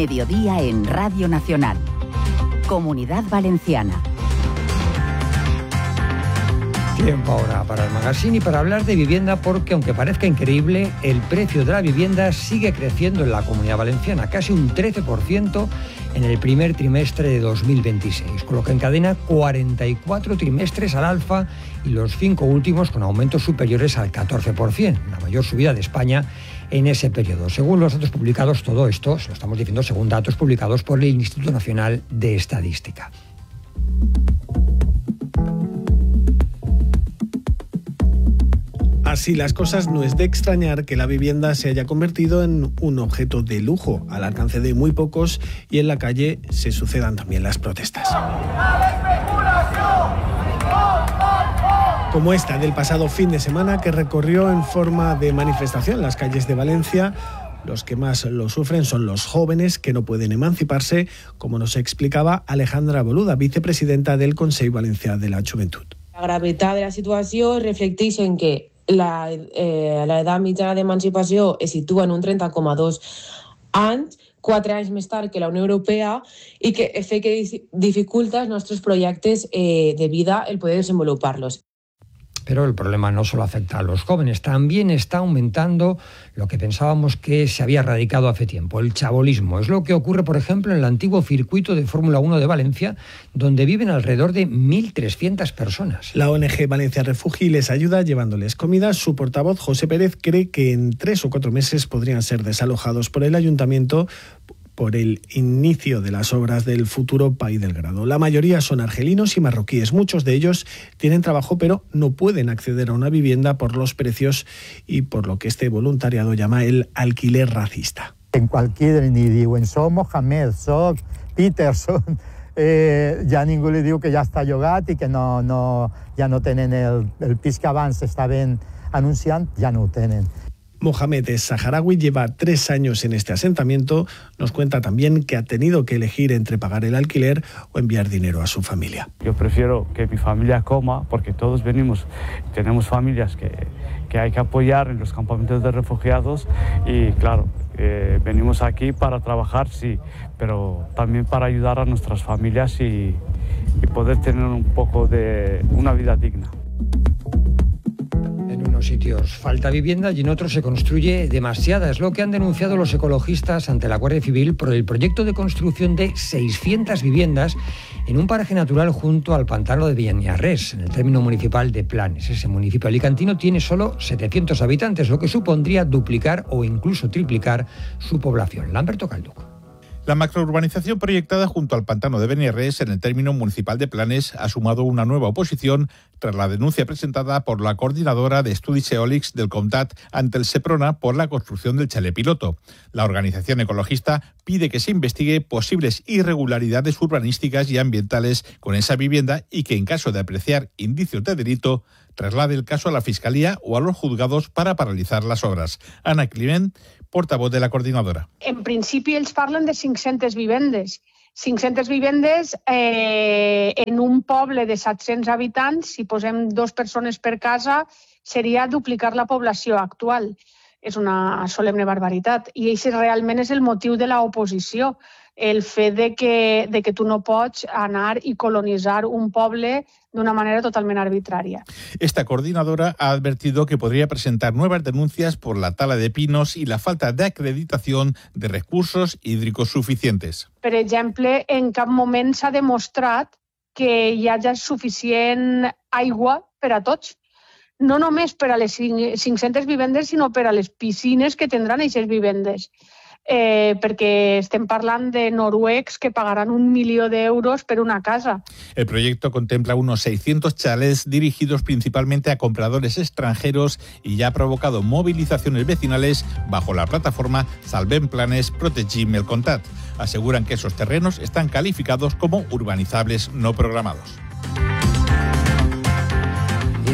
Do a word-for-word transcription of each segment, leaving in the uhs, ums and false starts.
Mediodía en Radio Nacional. Comunidad Valenciana. Tiempo ahora para el magazine y para hablar de vivienda, porque aunque parezca increíble, el precio de la vivienda sigue creciendo en la Comunidad Valenciana, casi un trece por ciento en el primer trimestre de dos mil veintiséis, con lo que encadena cuarenta y cuatro trimestres al alza y los cinco últimos con aumentos superiores al catorce por ciento, la mayor subida de España en ese periodo. Según los datos publicados, todo esto, se lo estamos diciendo según datos publicados por el Instituto Nacional de Estadística. Así las cosas, no es de extrañar que la vivienda se haya convertido en un objeto de lujo, al alcance de muy pocos, y en la calle se sucedan también las protestas. Como esta del pasado fin de semana, que recorrió en forma de manifestación las calles de Valencia. Los que más lo sufren son los jóvenes, que no pueden emanciparse, como nos explicaba Alejandra Boluda, vicepresidenta del Consell Valencià de la Joventut. La gravetat de la situació reflecteix en que la, eh, l'edat mitjana d'emancipació es situa en un trenta coma dos anys, quatre anys més tard que la Unió Europea, i que fe que dificulta els nostres projectes eh, de vida el poder desenvolupar-los. Pero el problema no solo afecta a los jóvenes, también está aumentando lo que pensábamos que se había erradicado hace tiempo, el chabolismo. Es lo que ocurre, por ejemplo, en el antiguo circuito de Fórmula uno de Valencia, donde viven alrededor de mil trescientas personas. La O N G Valencia Refugi les ayuda llevándoles comida. Su portavoz, José Pérez, cree que en tres o cuatro meses podrían ser desalojados por el ayuntamiento por el inicio de las obras del futuro Pai del Grado. La mayoría son argelinos y marroquíes. Muchos de ellos tienen trabajo, pero no pueden acceder a una vivienda por los precios y por lo que este voluntariado llama el alquiler racista. En cualquier ni diuen soc Mohamed, soc Peterson, eh, ja ningú li diu que ja està llogat i que no, no, ja no tenen el, el pis que abans estaven anunciant, ja no ho tenen. Mohamed es saharaui, lleva tres años en este asentamiento. Nos cuenta también que ha tenido que elegir entre pagar el alquiler o enviar dinero a su familia. Yo prefiero que mi familia coma, porque todos venimos, tenemos familias que, que hay que apoyar en los campamentos de refugiados y claro, eh, venimos aquí para trabajar, sí, pero también para ayudar a nuestras familias y, y poder tener un poco de una vida digna. En unos sitios falta vivienda y en otros se construye demasiada. Es lo que han denunciado los ecologistas ante la Guardia Civil por el proyecto de construcción de seiscientas viviendas en un paraje natural junto al pantano de Beniarrés, en el término municipal de Planes. Ese municipio alicantino tiene solo setecientos habitantes, lo que supondría duplicar o incluso triplicar su población. Lamberto Calduc. La macrourbanización proyectada junto al pantano de Beniarrés en el término municipal de Planes ha sumado una nueva oposición tras la denuncia presentada por la coordinadora de estudis eòlics del Comtat ante el Seprona por la construcción del chalet piloto. La organización ecologista pide que se investigue posibles irregularidades urbanísticas y ambientales con esa vivienda y que, en caso de apreciar indicios de delito, traslade el caso a la Fiscalía o a los juzgados para paralizar las obras. Ana Climent, portavoz de la coordinadora. En principi ells parlen de cinc-centes vivendes. cinc-centes vivendes eh, en un poble de set-cents habitants, si posem dos persones per casa, seria duplicar la població actual. És una solemne barbaritat. I això realment és el motiu de l'oposició, el fet de que, de que tu no pots anar i colonitzar un poble d'una manera totalment arbitrària. Esta coordinadora ha advertido que podría presentar nuevas denuncias por la tala de pinos y la falta de acreditación de recursos hídricos suficientes. Per exemple, en cap moment s'ha demostrat que hi hagi suficient aigua per a tots. No només per a les cinc-centes vivendes, sinó per a les piscines que tindran aquestes vivendes. Eh, perquè estem parlant de noruecs que pagaran un milió d'euros per una casa. El proyecto contempla unos seiscientos chalets dirigidos principalmente a compradores extranjeros y ya ha provocado movilizaciones vecinales bajo la plataforma Salvem Planes Protegim el Comtat. Aseguran que esos terrenos están calificados como urbanizables no programados. Y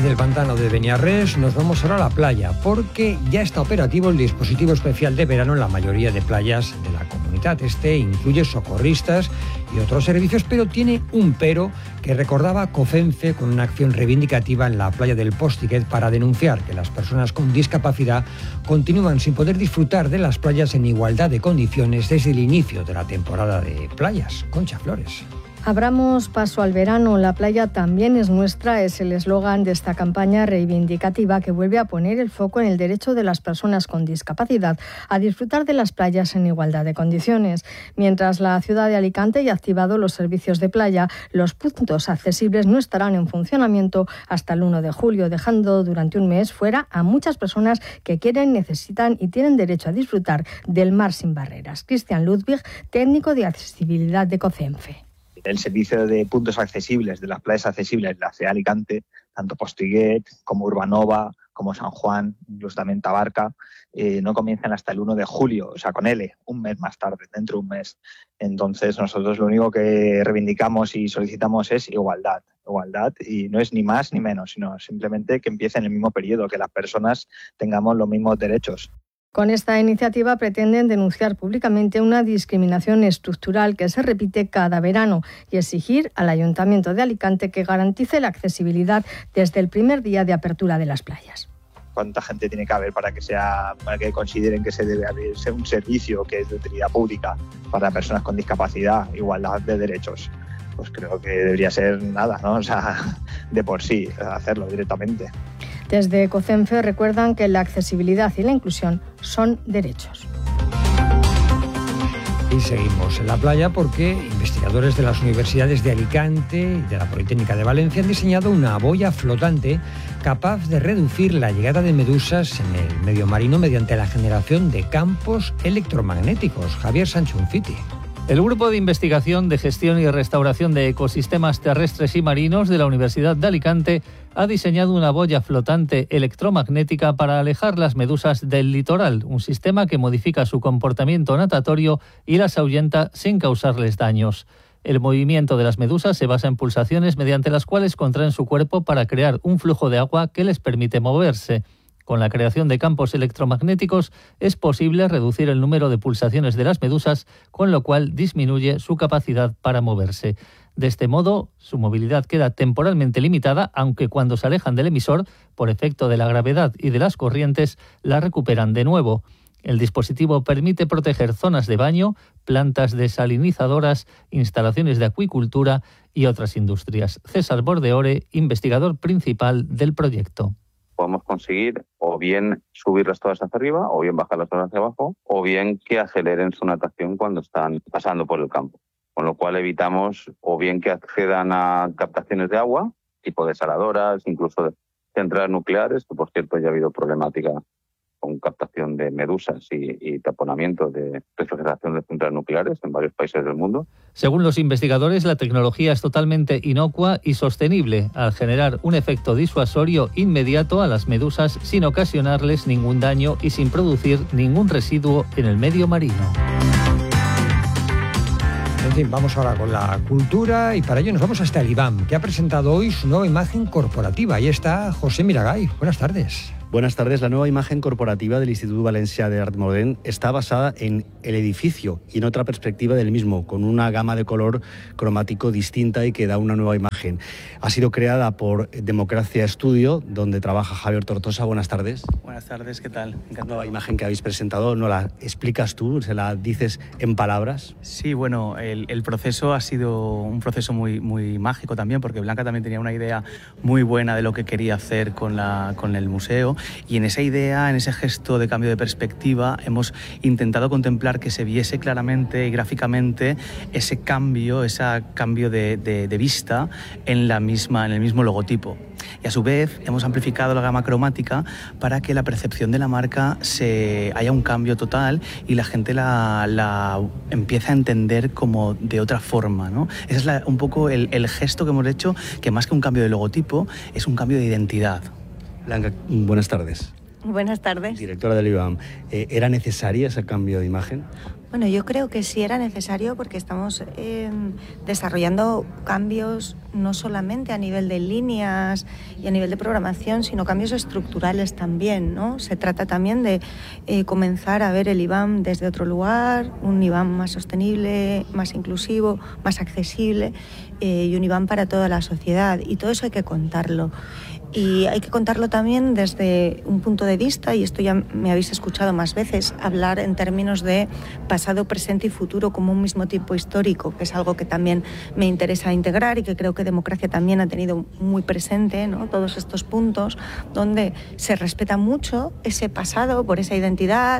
Desde el pantano de Beniarrés nos vamos ahora a la playa, porque ya está operativo el dispositivo especial de verano en la mayoría de playas de la comunidad. Este incluye socorristas y otros servicios, pero tiene un pero que recordaba COFENFE con una acción reivindicativa en la playa del Postiguet para denunciar que las personas con discapacidad continúan sin poder disfrutar de las playas en igualdad de condiciones desde el inicio de la temporada de playas. Concha Flores. Abramos paso al verano, la playa también es nuestra, es el eslogan de esta campaña reivindicativa que vuelve a poner el foco en el derecho de las personas con discapacidad a disfrutar de las playas en igualdad de condiciones. Mientras la ciudad de Alicante ya ha activado los servicios de playa, los puntos accesibles no estarán en funcionamiento hasta el uno de julio, dejando durante un mes fuera a muchas personas que quieren, necesitan y tienen derecho a disfrutar del mar sin barreras. Cristian Ludwig, técnico de accesibilidad de COFENFE. El servicio de puntos accesibles, de las playas accesibles de la ciudad de Alicante, tanto Postiguet como Urbanova, como San Juan, incluso también Tabarca, eh, no comienzan hasta el uno de julio, o sea, con L, un mes más tarde, dentro de un mes. Entonces, nosotros lo único que reivindicamos y solicitamos es igualdad. Igualdad, y no es ni más ni menos, sino simplemente que empiece en el mismo periodo, que las personas tengamos los mismos derechos. Con esta iniciativa pretenden denunciar públicamente una discriminación estructural que se repite cada verano y exigir al Ayuntamiento de Alicante que garantice la accesibilidad desde el primer día de apertura de las playas. ¿Cuánta gente tiene que haber para que sea, para que consideren que se debe haber un servicio que es de utilidad pública para personas con discapacidad, igualdad de derechos? Pues creo que debería ser nada, ¿no? O sea, de por sí, hacerlo directamente. Desde COFENFE recuerdan que la accesibilidad y la inclusión son derechos. Y seguimos en la playa porque investigadores de las universidades de Alicante y de la Politécnica de Valencia han diseñado una boya flotante capaz de reducir la llegada de medusas en el medio marino mediante la generación de campos electromagnéticos. Javier Sanchunfiti. El Grupo de Investigación de Gestión y Restauración de Ecosistemas Terrestres y Marinos de la Universidad de Alicante ha diseñado una boya flotante electromagnética para alejar las medusas del litoral, un sistema que modifica su comportamiento natatorio y las ahuyenta sin causarles daños. El movimiento de las medusas se basa en pulsaciones mediante las cuales contraen su cuerpo para crear un flujo de agua que les permite moverse. Con la creación de campos electromagnéticos es posible reducir el número de pulsaciones de las medusas, con lo cual disminuye su capacidad para moverse. De este modo, su movilidad queda temporalmente limitada, aunque cuando se alejan del emisor, por efecto de la gravedad y de las corrientes, la recuperan de nuevo. El dispositivo permite proteger zonas de baño, plantas desalinizadoras, instalaciones de acuicultura y otras industrias. César Bordeore, investigador principal del proyecto. Podemos conseguir o bien subirlas todas hacia arriba, o bien bajarlas todas hacia abajo, o bien que aceleren su natación cuando están pasando por el campo. Con lo cual evitamos o bien que accedan a captaciones de agua, tipo desaladoras, incluso de centrales nucleares, que por cierto ya ha habido problemática con captación de medusas y, y taponamiento de refrigeración de centrales nucleares en varios países del mundo. Según los investigadores, la tecnología es totalmente inocua y sostenible al generar un efecto disuasorio inmediato a las medusas sin ocasionarles ningún daño y sin producir ningún residuo en el medio marino. En fin, vamos ahora con la cultura y para ello nos vamos hasta el I B A M, que ha presentado hoy su nueva imagen corporativa. Ahí está José Miragay. Buenas tardes. Buenas tardes. La nueva imagen corporativa del Institut Valencià d'Art Modern está basada en el edificio y en otra perspectiva del mismo, con una gama de color cromático distinta y que da una nueva imagen. Ha sido creada por Democracia Studio, donde trabaja Javier Tortosa. Buenas tardes. Buenas tardes, ¿qué tal? La nueva imagen que habéis presentado, ¿no la explicas tú? ¿Se la dices en palabras? Sí, bueno, el, el proceso ha sido un proceso muy, muy mágico también, porque Blanca también tenía una idea muy buena de lo que quería hacer con, la, con el museo. Y en esa idea, en ese gesto de cambio de perspectiva, hemos intentado contemplar que se viese claramente y gráficamente ese cambio, ese cambio de, de, de vista en, la misma, en el mismo logotipo. Y a su vez hemos amplificado la gama cromática para que la percepción de la marca se haya un cambio total y la gente la, la empiece a entender como de otra forma, ¿no? Ese es la, un poco el, el gesto que hemos hecho, que más que un cambio de logotipo, es un cambio de identidad. Blanca, buenas tardes. Buenas tardes. Directora del I B A M. Eh, ¿Era necesario ese cambio de imagen? Bueno, yo creo que sí era necesario porque estamos eh, desarrollando cambios no solamente a nivel de líneas y a nivel de programación, sino cambios estructurales también, ¿no? Se trata también de eh, comenzar a ver el I B A M desde otro lugar, un I B A M más sostenible, más inclusivo, más accesible eh, y un I B A M para toda la sociedad. Y todo eso hay que contarlo. Y hay que contarlo también desde un punto de vista, y esto ya me habéis escuchado más veces, hablar en términos de pasado, presente y futuro como un mismo tiempo histórico, que es algo que también me interesa integrar y que creo que Democracia también ha tenido muy presente, ¿no? Todos estos puntos donde se respeta mucho ese pasado por esa identidad.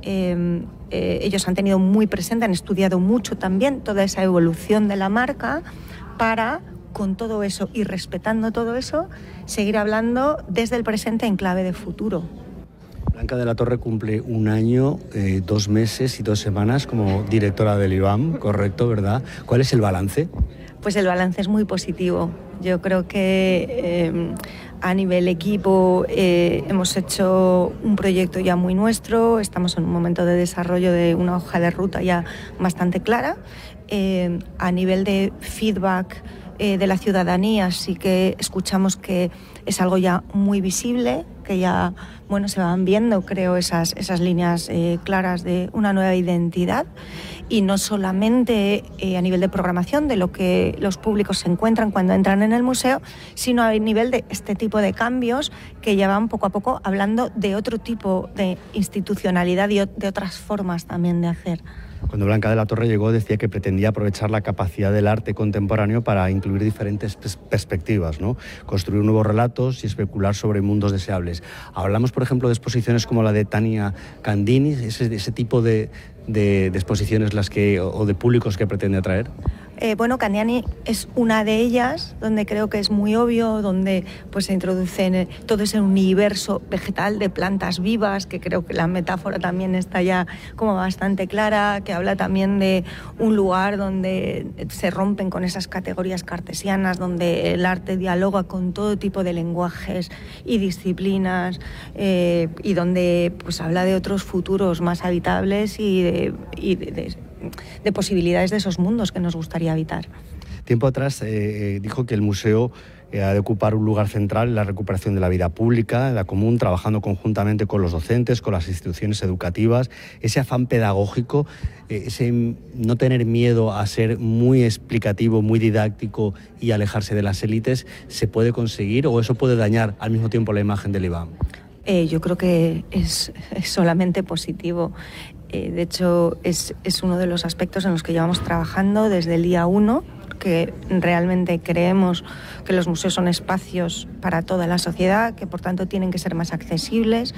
Eh, eh, ellos han tenido muy presente, han estudiado mucho también toda esa evolución de la marca para, con todo eso y respetando todo eso, seguir hablando desde el presente en clave de futuro. Blanca de la Torre cumple un año, eh, dos meses y dos semanas como directora del I B A M, correcto, ¿verdad? ¿Cuál es el balance? Pues el balance es muy positivo. Yo creo que eh, a nivel equipo eh, hemos hecho un proyecto ya muy nuestro, estamos en un momento de desarrollo de una hoja de ruta ya bastante clara. Eh, a nivel de feedback eh, de la ciudadanía sí que escuchamos que es algo ya muy visible, que ya bueno, se van viendo, creo, esas, esas líneas eh, claras de una nueva identidad, y no solamente eh, a nivel de programación, de lo que los públicos se encuentran cuando entran en el museo, sino a nivel de este tipo de cambios que ya van poco a poco hablando de otro tipo de institucionalidad y de otras formas también de hacer. Cuando Blanca de la Torre llegó decía que pretendía aprovechar la capacidad del arte contemporáneo para incluir diferentes pers- perspectivas, ¿no? Construir nuevos relatos y especular sobre mundos deseables. Hablamos, por ejemplo, de exposiciones como la de Tania Candini, ese, ese tipo de, de, de exposiciones las que, o de públicos que pretende atraer. Eh, bueno, Candiani es una de ellas, donde creo que es muy obvio, donde pues se introduce en todo ese universo vegetal de plantas vivas, que creo que la metáfora también está ya como bastante clara, que habla también de un lugar donde se rompen con esas categorías cartesianas, donde el arte dialoga con todo tipo de lenguajes y disciplinas, eh, y donde pues habla de otros futuros más habitables y de, y de, de de posibilidades de esos mundos que nos gustaría habitar. Tiempo atrás eh, dijo que el museo eh, ha de ocupar un lugar central en la recuperación de la vida pública, en la común, trabajando conjuntamente con los docentes, con las instituciones educativas. Ese afán pedagógico, eh, ese no tener miedo a ser muy explicativo, muy didáctico y alejarse de las élites, ¿se puede conseguir o eso puede dañar al mismo tiempo la imagen del I B A M? Eh, yo creo que es, es solamente positivo. Eh, de hecho, es, es uno de los aspectos en los que llevamos trabajando desde el día uno, que realmente creemos que los museos son espacios para toda la sociedad, que por tanto tienen que ser más accesibles,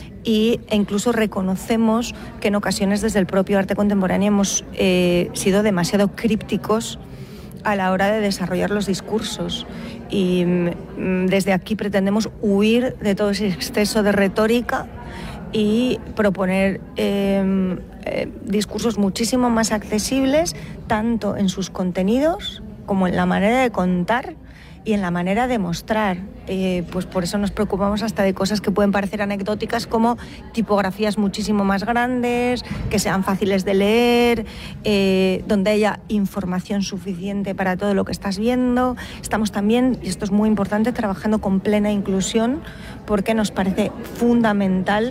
y, e incluso reconocemos que en ocasiones desde el propio arte contemporáneo hemos eh, sido demasiado crípticos a la hora de desarrollar los discursos. Y mm, desde aquí pretendemos huir de todo ese exceso de retórica y proponer eh, eh, discursos muchísimo más accesibles, tanto en sus contenidos como en la manera de contar y en la manera de mostrar. Eh, pues por eso nos preocupamos hasta de cosas que pueden parecer anecdóticas, como tipografías muchísimo más grandes, que sean fáciles de leer, eh, donde haya información suficiente para todo lo que estás viendo. Estamos también, y esto es muy importante, trabajando con plena inclusión, porque nos parece fundamental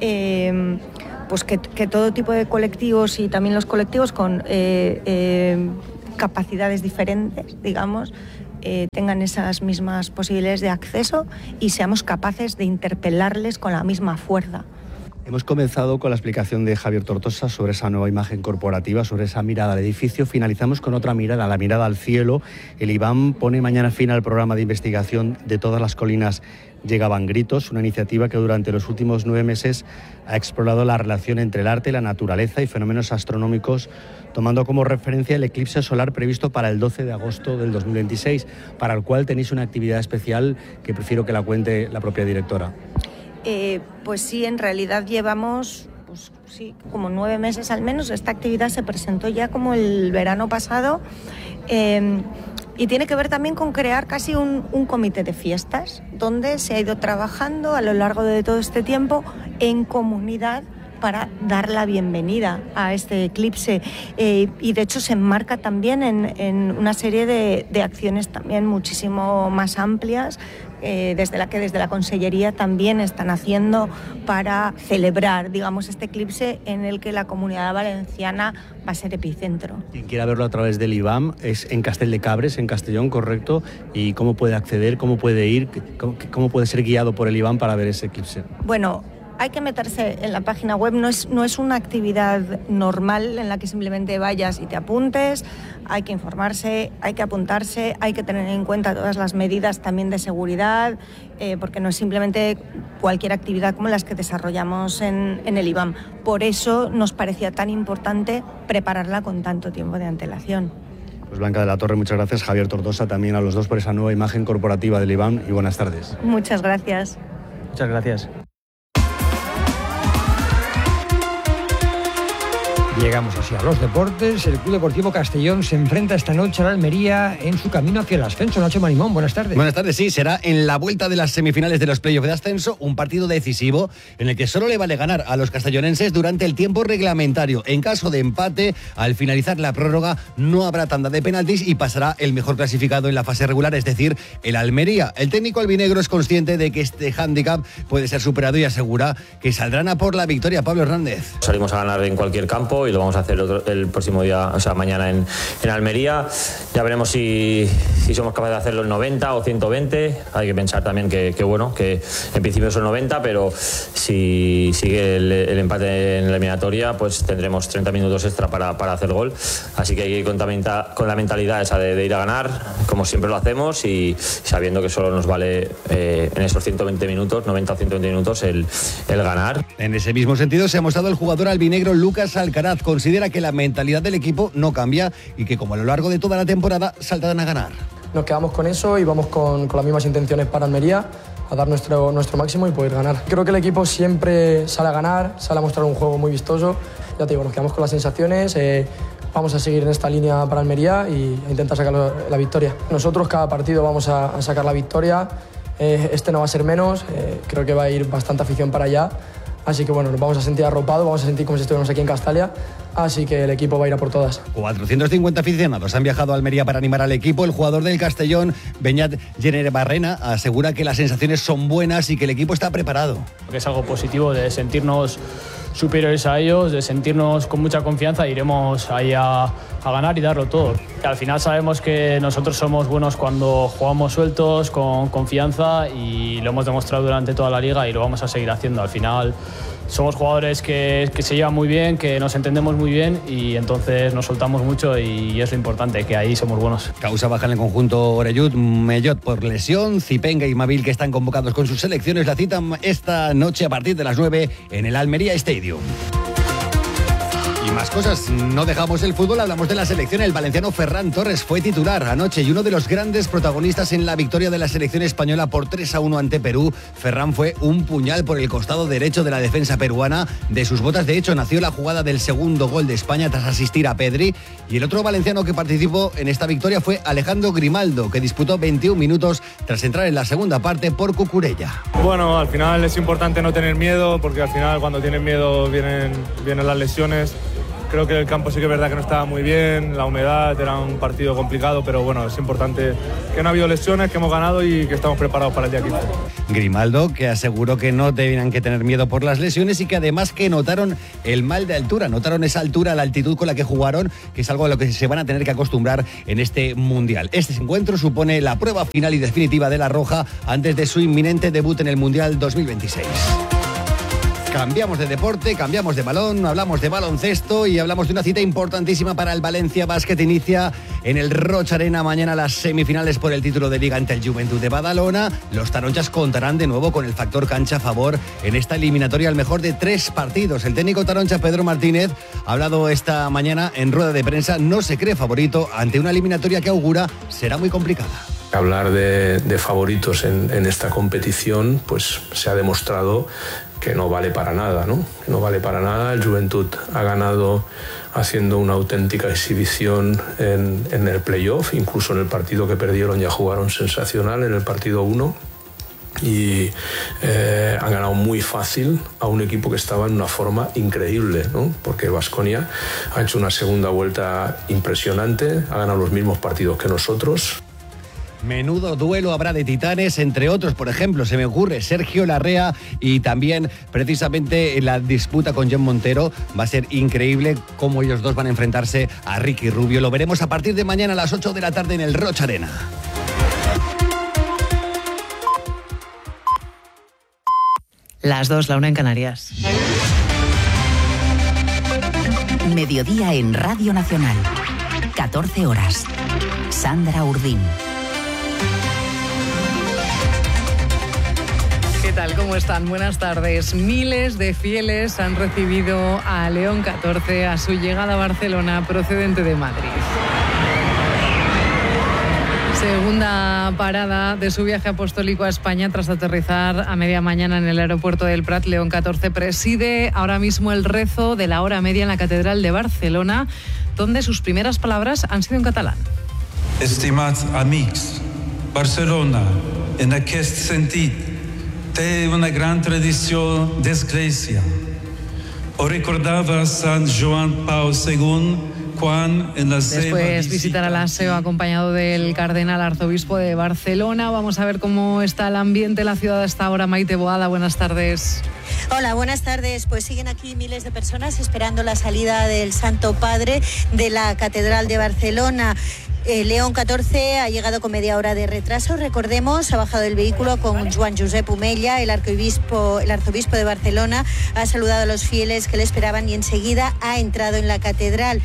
eh, pues que, que todo tipo de colectivos, y también los colectivos con eh, eh, capacidades diferentes, digamos, Eh, tengan esas mismas posibilidades de acceso y seamos capaces de interpelarles con la misma fuerza. Hemos comenzado con la explicación de Javier Tortosa sobre esa nueva imagen corporativa, sobre esa mirada al edificio. Finalizamos con otra mirada, la mirada al cielo. El I B A M pone mañana fin al programa de investigación De todas las colinas llegaban gritos, una iniciativa que durante los últimos nueve meses ha explorado la relación entre el arte, la naturaleza y fenómenos astronómicos, tomando como referencia el eclipse solar previsto para el doce de agosto del dos mil veintiséis, para el cual tenéis una actividad especial que prefiero que la cuente la propia directora. Eh, pues sí, en realidad llevamos pues, sí, como nueve meses al menos. Esta actividad se presentó ya como el verano pasado, eh, y tiene que ver también con crear casi un, un comité de fiestas, donde se ha ido trabajando a lo largo de todo este tiempo en comunidad para dar la bienvenida a este eclipse eh, y de hecho se enmarca también en, en una serie de, de acciones también muchísimo más amplias eh, desde la que desde la Consellería también están haciendo para celebrar, digamos, este eclipse en el que la Comunidad Valenciana va a ser epicentro. Quien quiera verlo a través del I B A M es en Castell de Cabres, en Castellón, correcto, y cómo puede acceder, cómo puede ir, cómo, cómo puede ser guiado por el I B A M para ver ese eclipse. Bueno, hay que meterse en la página web, no es, no es una actividad normal en la que simplemente vayas y te apuntes, hay que informarse, hay que apuntarse, hay que tener en cuenta todas las medidas también de seguridad, eh, porque no es simplemente cualquier actividad como las que desarrollamos en, en el I B A M. Por eso nos parecía tan importante prepararla con tanto tiempo de antelación. Pues Blanca de la Torre, muchas gracias. Javier Tortosa, también a los dos por esa nueva imagen corporativa del I B A M y buenas tardes. Muchas gracias. Muchas gracias. Llegamos así a los deportes. El Club Deportivo Castellón se enfrenta esta noche al Almería en su camino hacia el ascenso. Nacho Marimón, buenas tardes. Buenas tardes, sí, será en la vuelta de las semifinales de los playoffs de ascenso, un partido decisivo en el que solo le vale ganar a los castellonenses durante el tiempo reglamentario. En caso de empate, al finalizar la prórroga, no habrá tanda de penaltis y pasará el mejor clasificado en la fase regular, es decir, el Almería. El técnico albinegro es consciente de que este hándicap puede ser superado y asegura que saldrán a por la victoria. Pablo Hernández. Salimos a ganar en cualquier campo y lo vamos a hacer el, otro, el próximo día, o sea, mañana en, en Almería. Ya veremos si, si somos capaces de hacerlo en noventa o ciento veinte. Hay que pensar también que, que bueno, que en principio son noventa, pero si sigue el, el empate en la eliminatoria, pues tendremos treinta minutos extra para, para hacer gol. Así que hay que ir con, con la mentalidad esa de, de ir a ganar, como siempre lo hacemos, y sabiendo que solo nos vale eh, en esos ciento veinte minutos, noventa o ciento veinte minutos, el, el ganar. En ese mismo sentido se ha mostrado el jugador albinegro Lucas Alcaraz. Considera que la mentalidad del equipo no cambia y que como a lo largo de toda la temporada saltarán a ganar. Nos quedamos con eso y vamos con, con las mismas intenciones para Almería, a dar nuestro, nuestro máximo y poder ganar. Creo que el equipo siempre sale a ganar, sale a mostrar un juego muy vistoso. Ya te digo, nos quedamos con las sensaciones, eh, vamos a seguir en esta línea para Almería y a intentar sacar la victoria. Nosotros cada partido vamos a, a sacar la victoria, eh, este no va a ser menos, eh, creo que va a ir bastante afición para allá. Así que bueno, nos vamos a sentir arropados, vamos a sentir como si estuviéramos aquí en Castalia, así que el equipo va a ir a por todas. cuatrocientos cincuenta aficionados han viajado a Almería para animar al equipo. El jugador del Castellón, Beñat Jenner Barrena, asegura que las sensaciones son buenas y que el equipo está preparado. Es algo positivo de sentirnos superiores a ellos, de sentirnos con mucha confianza, iremos ahí a, a ganar y darlo todo. Al final sabemos que nosotros somos buenos cuando jugamos sueltos, con confianza, y lo hemos demostrado durante toda la liga y lo vamos a seguir haciendo. Al final somos jugadores que, que se llevan muy bien, que nos entendemos muy bien y entonces nos soltamos mucho y es lo importante, que ahí somos buenos. Causa baja en el conjunto Orellut, Mellot por lesión, Zipenga y Mabil, que están convocados con sus selecciones, la citan esta noche a partir de las nueve en el Almería Stadium. Y más cosas, no dejamos el fútbol, hablamos de la selección. El valenciano Ferran Torres fue titular anoche y uno de los grandes protagonistas en la victoria de la selección española por tres a uno ante Perú. Ferran fue un puñal por el costado derecho de la defensa peruana. De sus botas, de hecho, nació la jugada del segundo gol de España tras asistir a Pedri. Y el otro valenciano que participó en esta victoria fue Alejandro Grimaldo, que disputó veintiún minutos tras entrar en la segunda parte por Cucurella. Bueno, al final es importante no tener miedo, porque al final cuando tienes miedo vienen, vienen las lesiones. Creo que el campo sí que es verdad que no estaba muy bien, la humedad, era un partido complicado, pero bueno, es importante que no ha habido lesiones, que hemos ganado y que estamos preparados para el día quince. Grimaldo, que aseguró que no tenían que tener miedo por las lesiones y que además que notaron el mal de altura, notaron esa altura, la altitud con la que jugaron, que es algo a lo que se van a tener que acostumbrar en este Mundial. Este encuentro supone la prueba final y definitiva de la Roja antes de su inminente debut en el Mundial dos mil veintiséis. Cambiamos de deporte, cambiamos de balón, hablamos de baloncesto y hablamos de una cita importantísima para el Valencia Basket. Inicia en el Roig Arena mañana las semifinales por el título de Liga ante el Juventud de Badalona. Los taronchas contarán de nuevo con el factor cancha a favor en esta eliminatoria al mejor de tres partidos. El técnico taroncha Pedro Martínez ha hablado esta mañana en rueda de prensa. No se cree favorito ante una eliminatoria que augura será muy complicada. Hablar de, de favoritos en, en esta competición, pues se ha demostrado que no vale para nada, ¿no? Que no vale para nada. El Juventud ha ganado haciendo una auténtica exhibición en, en el playoff, incluso en el partido que perdieron ya jugaron sensacional en el partido uno. y eh, han ganado muy fácil a un equipo que estaba en una forma increíble, ¿no? Porque Baskonia ha hecho una segunda vuelta impresionante, ha ganado los mismos partidos que nosotros. Menudo duelo habrá de titanes, entre otros, por ejemplo, se me ocurre Sergio Larrea, y también precisamente en la disputa con Jon Montero. Va a ser increíble cómo ellos dos van a enfrentarse a Ricky Rubio. Lo veremos a partir de mañana a las ocho de la tarde en el Roch Arena. Las dos, la una en Canarias. Mediodía en Radio Nacional. catorce horas. Sandra Urdín. ¿Qué tal? ¿Cómo están? Buenas tardes. Miles de fieles han recibido a León catorce a su llegada a Barcelona procedente de Madrid. Segunda parada de su viaje apostólico a España tras aterrizar a media mañana en el aeropuerto del Prat. León catorce preside ahora mismo el rezo de la hora media en la Catedral de Barcelona, donde sus primeras palabras han sido en catalán. Estimats amics, Barcelona, en aquest sentit, té una gran tradició d'església. Ho recordava Sant Joan Pau segundo, Juan en la Después visitará la S E O acompañado del cardenal arzobispo de Barcelona. Vamos a ver cómo está el ambiente en la ciudad a esta hora. Maite Boada, buenas tardes. Hola, buenas tardes. Pues siguen aquí miles de personas esperando la salida del Santo Padre de la Catedral de Barcelona. Eh, León catorce ha llegado con media hora de retraso. Recordemos, ha bajado del vehículo con Joan Josep Omella, el arzobispo, el arzobispo de Barcelona. Ha saludado a los fieles que le esperaban y enseguida ha entrado en la catedral.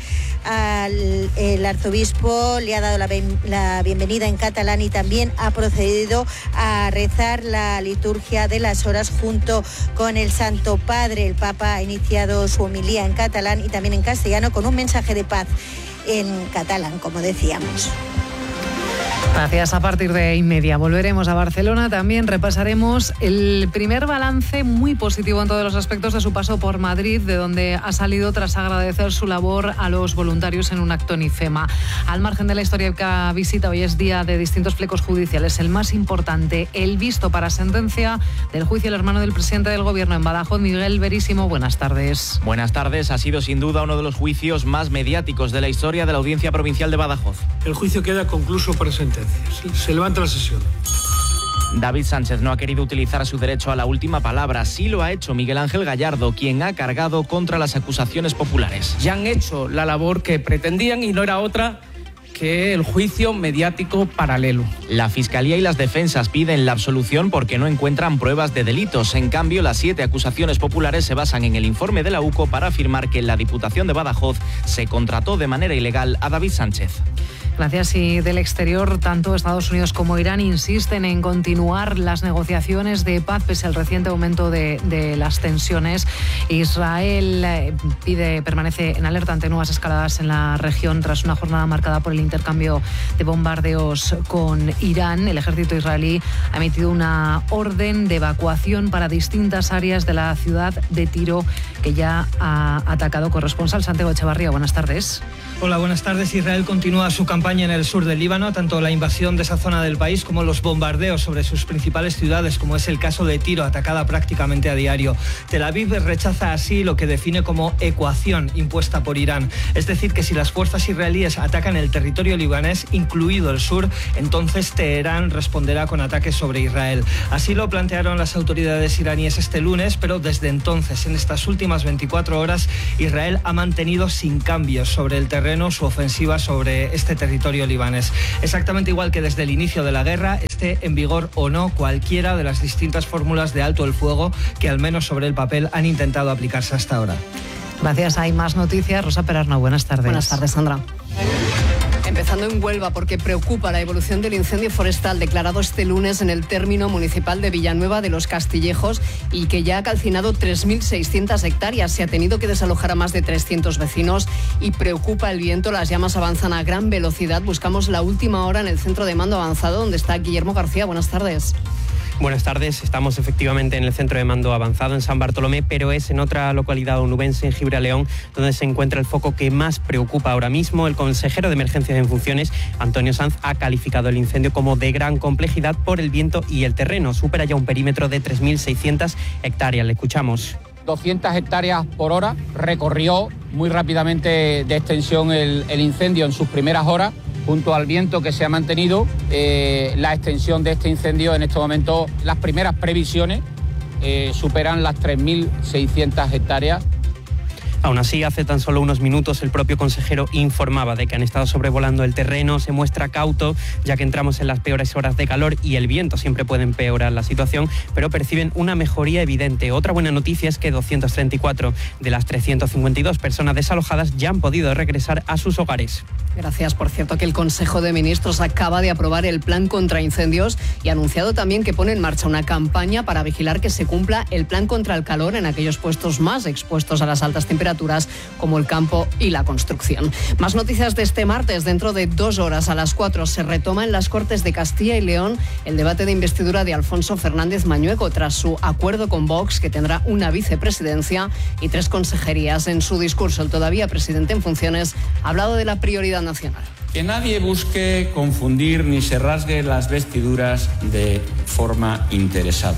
Al, el arzobispo le ha dado la, ben, la bienvenida en catalán y también ha procedido a rezar la liturgia de las horas junto con el Santo Padre. El Papa ha iniciado su homilía en catalán y también en castellano con un mensaje de paz en catalán, como decíamos. Gracias. A partir de inmedia volveremos a Barcelona. También repasaremos el primer balance muy positivo en todos los aspectos de su paso por Madrid, de donde ha salido tras agradecer su labor a los voluntarios en un acto en IFEMA. Al margen de la histórica visita, hoy es día de distintos plecos judiciales. El más importante, el visto para sentencia del juicio del hermano del presidente del gobierno en Badajoz, Miguel Verísimo. Buenas tardes. Buenas tardes. Ha sido sin duda uno de los juicios más mediáticos de la historia de la Audiencia Provincial de Badajoz. El juicio queda concluso por sentencia. Se levanta la sesión. David Sánchez no ha querido utilizar su derecho a la última palabra. Sí lo ha hecho Miguel Ángel Gallardo, quien ha cargado contra las acusaciones populares. Ya han hecho la labor que pretendían y no era otra que el juicio mediático paralelo. La Fiscalía y las defensas piden la absolución porque no encuentran pruebas de delitos. En cambio, las siete acusaciones populares se basan en el informe de la U C O para afirmar que en la Diputación de Badajoz se contrató de manera ilegal a David Sánchez. Gracias. Y del exterior, tanto Estados Unidos como Irán insisten en continuar las negociaciones de paz pese al reciente aumento de, de las tensiones. Israel eh, pide, permanece en alerta ante nuevas escaladas en la región tras una jornada marcada por el intercambio de bombardeos con Irán. El ejército israelí ha emitido una orden de evacuación para distintas áreas de la ciudad de Tiro, que ya ha atacado. Corresponsal Santiago Echevarría, buenas tardes. Hola, buenas tardes. Israel continúa su campaña en el sur del Líbano, tanto la invasión de esa zona del país como los bombardeos sobre sus principales ciudades, como es el caso de Tiro, atacada prácticamente a diario. Tel Aviv rechaza así lo que define como ecuación impuesta por Irán. Es decir, que si las fuerzas israelíes atacan el territorio libanés, incluido el sur, entonces Teherán responderá con ataques sobre Israel. Así lo plantearon las autoridades iraníes este lunes, pero desde entonces, en estas últimas veinticuatro horas, Israel ha mantenido sin cambios sobre el terreno su ofensiva sobre este territorio libanés. Exactamente igual que desde el inicio de la guerra, esté en vigor o no cualquiera de las distintas fórmulas de alto el fuego que al menos sobre el papel han intentado aplicarse hasta ahora. Gracias. Hay más noticias. Rosa Perarno, buenas tardes. Buenas tardes, Sandra. Empezando en Huelva, porque preocupa la evolución del incendio forestal declarado este lunes en el término municipal de Villanueva de los Castillejos y que ya ha calcinado tres mil seiscientas hectáreas. Se ha tenido que desalojar a más de trescientos vecinos y preocupa el viento. Las llamas avanzan a gran velocidad. Buscamos la última hora en el centro de mando avanzado, donde está Guillermo García. Buenas tardes. Buenas tardes, estamos efectivamente en el centro de mando avanzado en San Bartolomé, pero es en otra localidad onubense, en Gibraleón, donde se encuentra el foco que más preocupa ahora mismo. El consejero de Emergencias en funciones, Antonio Sanz, ha calificado el incendio como de gran complejidad por el viento y el terreno. Supera ya un perímetro de tres mil seiscientas hectáreas. Le escuchamos. doscientas hectáreas por hora, recorrió muy rápidamente de extensión el, el incendio en sus primeras horas. Junto al viento que se ha mantenido, eh, la extensión de este incendio en este momento, las primeras previsiones eh, superan las tres mil seiscientas hectáreas. Aún así, hace tan solo unos minutos el propio consejero informaba de que han estado sobrevolando el terreno, se muestra cauto, ya que entramos en las peores horas de calor y el viento siempre puede empeorar la situación, pero perciben una mejoría evidente. Otra buena noticia es que doscientas treinta y cuatro de las trescientas cincuenta y dos personas desalojadas ya han podido regresar a sus hogares. Gracias. Por cierto, que el Consejo de Ministros acaba de aprobar el plan contra incendios y ha anunciado también que pone en marcha una campaña para vigilar que se cumpla el plan contra el calor en aquellos puestos más expuestos a las altas temperaturas, como el campo y la construcción. Más noticias de este martes. Dentro de dos horas, a las cuatro, se retoma en las Cortes de Castilla y León el debate de investidura de Alfonso Fernández Mañueco tras su acuerdo con Vox, que tendrá una vicepresidencia y tres consejerías. En su discurso, el todavía presidente en funciones ha hablado de la prioridad nacional. Que nadie busque confundir ni se rasgue las vestiduras de forma interesada.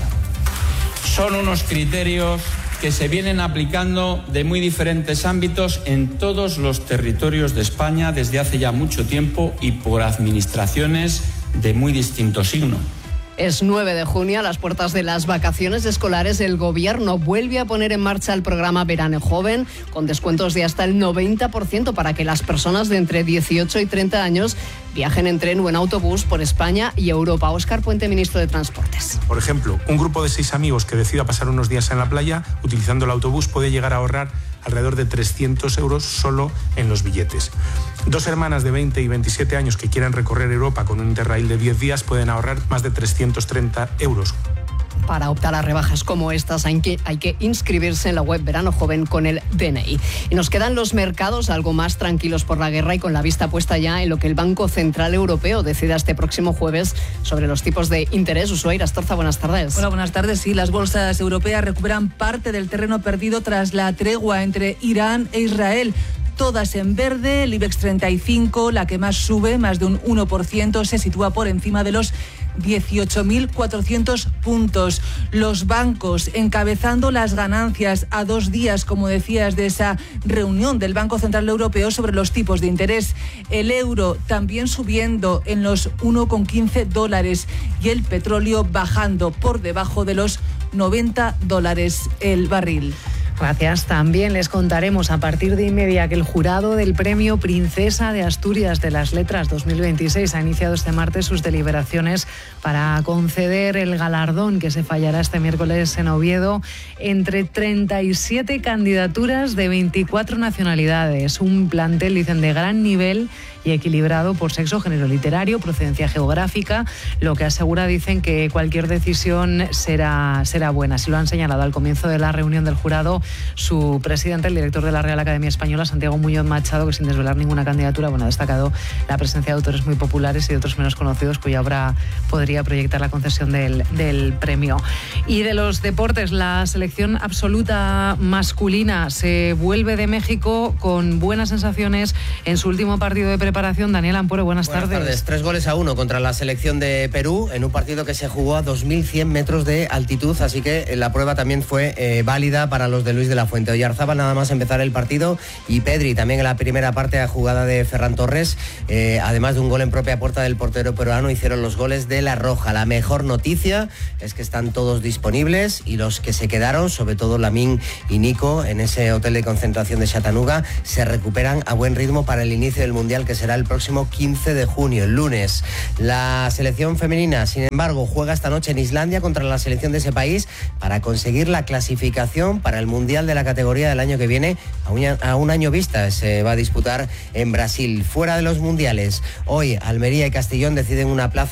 Son unos criterios que se vienen aplicando de muy diferentes ámbitos en todos los territorios de España desde hace ya mucho tiempo y por administraciones de muy distinto signo. Es nueve de junio, a las puertas de las vacaciones escolares, el Gobierno vuelve a poner en marcha el programa Verano Joven, con descuentos de hasta el noventa por ciento para que las personas de entre dieciocho y treinta años viajen en tren o en autobús por España y Europa. Óscar Puente, ministro de Transportes. Por ejemplo, un grupo de seis amigos que decida pasar unos días en la playa, utilizando el autobús, puede llegar a ahorrar alrededor de trescientos euros solo en los billetes. Dos hermanas de veinte y veintisiete años que quieran recorrer Europa con un Interrail de diez días pueden ahorrar más de trescientos treinta euros. Para optar a rebajas como estas hay que, hay que inscribirse en la web Verano Joven con el D N I. Y nos quedan los mercados algo más tranquilos por la guerra y con la vista puesta ya en lo que el Banco Central Europeo decida este próximo jueves sobre los tipos de interés. Ushuaia Astorza, buenas tardes. Hola, buenas tardes. Sí, las bolsas europeas recuperan parte del terreno perdido tras la tregua entre Irán e Israel. Todas en verde, el IBEX treinta y cinco, la que más sube, más de un uno por ciento, se sitúa por encima de los dieciocho mil cuatrocientos puntos. Los bancos encabezando las ganancias a dos días, como decías, de esa reunión del Banco Central Europeo sobre los tipos de interés. El euro también subiendo en los uno coma quince dólares y el petróleo bajando por debajo de los noventa dólares el barril. Gracias. También les contaremos a partir de inmedia que el jurado del Premio Princesa de Asturias de las Letras dos mil veintiséis ha iniciado este martes sus deliberaciones para conceder el galardón que se fallará este miércoles en Oviedo entre treinta y siete candidaturas de veinticuatro nacionalidades. Un plantel, dicen, de gran nivel y equilibrado por sexo, género literario, procedencia geográfica, lo que asegura, dicen, que cualquier decisión será, será buena. Así lo han señalado al comienzo de la reunión del jurado su presidente, el director de la Real Academia Española, Santiago Muñoz Machado, que sin desvelar ninguna candidatura, bueno, ha destacado la presencia de autores muy populares y de otros menos conocidos, cuya obra podría proyectar la concesión del, del premio. Y de los deportes, la selección absoluta masculina se vuelve de México con buenas sensaciones en su último partido de preparación. Daniel Ampuero, buenas, buenas tardes. tardes. Tres goles a uno contra la selección de Perú en un partido que se jugó a dos mil cien metros de altitud, así que la prueba también fue eh, válida para los de Luis de la Fuente. Oyarzábal nada más empezar el partido y Pedri también en la primera parte a jugada de Ferran Torres, eh, además de un gol en propia puerta del portero peruano, hicieron los goles de La Roja. La mejor noticia es que están todos disponibles y los que se quedaron, sobre todo Lamine y Nico, en ese hotel de concentración de Chattanooga, se recuperan a buen ritmo para el inicio del Mundial, que será el próximo quince de junio, el lunes. La selección femenina, sin embargo, juega esta noche en Islandia contra la selección de ese país para conseguir la clasificación para el Mundial de la categoría del año que viene, a un, a un año vista. Se va a disputar en Brasil. Fuera de los mundiales, hoy Almería y Castellón deciden una plaza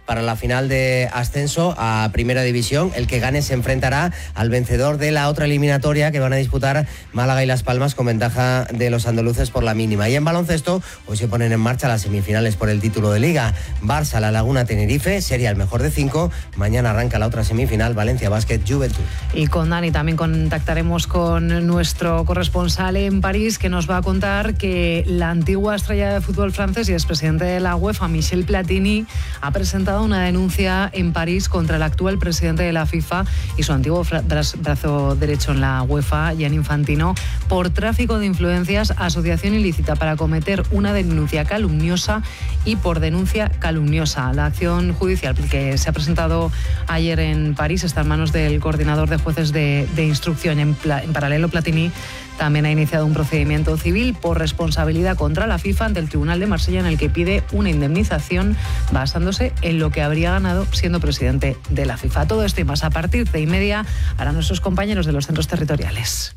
para la final de ascenso a Primera División. El que gane se enfrentará al vencedor de la otra eliminatoria que van a disputar Málaga y Las Palmas con ventaja de los andaluces por la mínima. Y en baloncesto, hoy se ponen en marcha las semifinales por el título de Liga. Barça, La Laguna, Tenerife, sería el mejor de cinco. Mañana arranca la otra semifinal, Valencia Basket, Juventud. Y con Dani también contactaremos con nuestro corresponsal en París, que nos va a contar que la antigua estrella de fútbol francés y expresidente de la UEFA, Michel Platini, ha presentado una denuncia en París contra el actual presidente de la FIFA y su antiguo brazo derecho en la UEFA, Gianni Infantino, por tráfico de influencias, asociación ilícita para cometer una denuncia calumniosa y por denuncia calumniosa. La acción judicial que se ha presentado ayer en París está en manos del coordinador de jueces de, de instrucción. En, en paralelo, Platini también ha iniciado un procedimiento civil por responsabilidad contra la FIFA ante el Tribunal de Marsella, en el que pide una indemnización basándose en lo que habría ganado siendo presidente de la FIFA. Todo esto y más a partir de y media harán nuestros compañeros de los centros territoriales.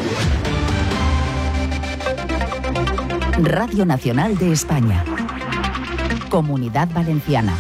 Radio Nacional de España. Comunidad Valenciana.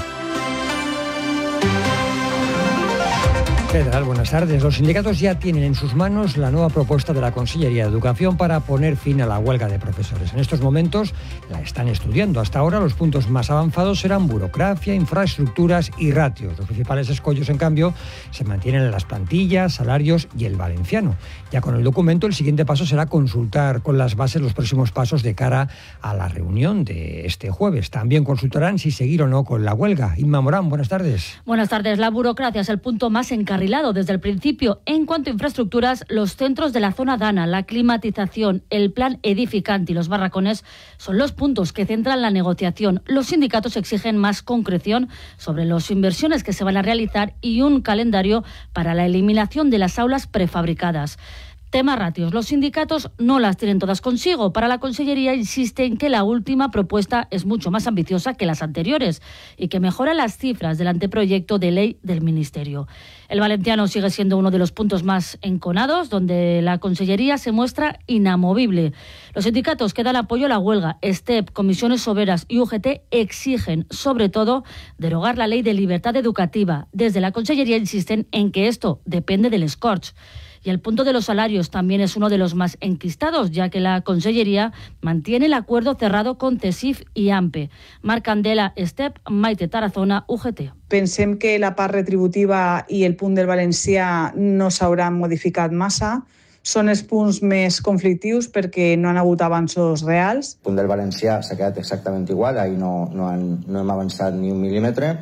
¿Qué tal? Buenas tardes. Los sindicatos ya tienen en sus manos la nueva propuesta de la Consellería de Educación para poner fin a la huelga de profesores. En estos momentos la están estudiando. Hasta ahora los puntos más avanzados serán burocracia, infraestructuras y ratios. Los principales escollos, en cambio, se mantienen en las plantillas, salarios y el valenciano. Ya con el documento, el siguiente paso será consultar con las bases los próximos pasos de cara a la reunión de este jueves. También consultarán si seguir o no con la huelga. Inma Morán, buenas tardes. Buenas tardes. La burocracia es el punto más encarrilado desde el principio. En cuanto a infraestructuras, los centros de la zona Dana, la climatización, el plan edificante y los barracones son los puntos que centran la negociación. Los sindicatos exigen más concreción sobre las inversiones que se van a realizar y un calendario para la eliminación de las aulas prefabricadas. Tema ratios. Los sindicatos no las tienen todas consigo. Para la Consellería insisten que la última propuesta es mucho más ambiciosa que las anteriores y que mejora las cifras del anteproyecto de ley del Ministerio. El valenciano sigue siendo uno de los puntos más enconados, donde la Consellería se muestra inamovible. Los sindicatos que dan apoyo a la huelga, STEP, Comisiones Obreras y U G T exigen, sobre todo, derogar la ley de libertad educativa. Desde la Consellería insisten en que esto depende del escorch. Y el punto de los salarios también es uno de los más enquistados, ya que la Consellería mantiene el acuerdo cerrado con CESIF i AMPE. Marc Candela, STEP, Maite Tarazona, U G T. Pensem que la part retributiva i el punt del valencià no s'hauran modificat massa. Són els punts més conflictius perquè no han hagut avanços reals. El punt del valencià s'ha quedat exactament igual, ahir no, no, han, no hem avançat ni un mil·límetre,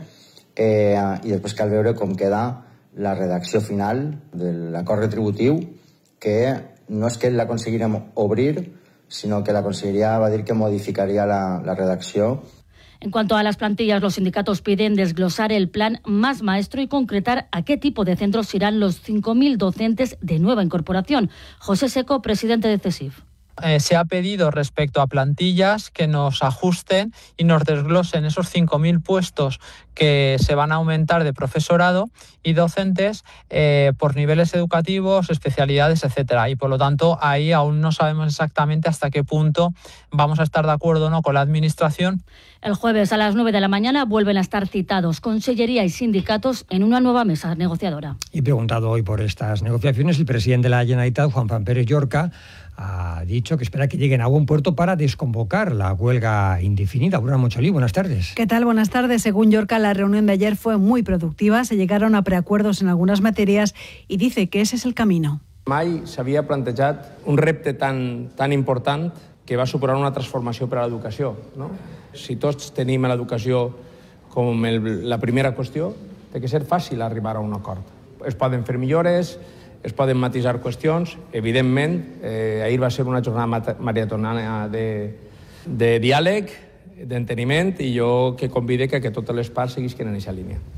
eh, i després cal veure com queda la redacció final de l'acord retributiu, que no és que l'aconseguirem obrir, sinó que la Conselleria va dir que modificaria la, la redacció. En cuanto a las plantillas, los sindicatos piden desglosar el plan más maestro y concretar a qué tipo de centros irán los cinco mil docentes de nueva incorporación. José Seco, presidente de CESIF. Eh, se ha pedido respecto a plantillas que nos ajusten y nos desglosen esos cinco mil puestos que se van a aumentar de profesorado y docentes eh, por niveles educativos, especialidades, etcétera. Y por lo tanto, ahí aún no sabemos exactamente hasta qué punto vamos a estar de acuerdo o no con la Administración. El jueves a las nueve de la mañana vuelven a estar citados Consellería y sindicatos en una nueva mesa negociadora. Y preguntado hoy por estas negociaciones, el presidente de la Generalitat, Juan Fran Pérez Llorca, ha dicho que espera que lleguen a buen puerto para desconvocar la huelga indefinida. Bruna Mocholí, buenas tardes. ¿Qué tal? Buenas tardes. Según Llorca, la reunión de ayer fue muy productiva. Se llegaron a preacuerdos en algunas materias y dice que ese es el camino. Mai s'havia plantejat un repte tan, tan important que va suposar una transformació per a l'educació. No? Si tots tenim l'educació com el, la primera qüestió, té que ser fàcil arribar a un acord. Es poden fer millores, es poden matisar qüestions. Evidentment, eh, ahir va ser una jornada maratoniana de, de diàleg, d'enteniment, i jo que convide que, que totes les parts seguisquen en aquesta línia.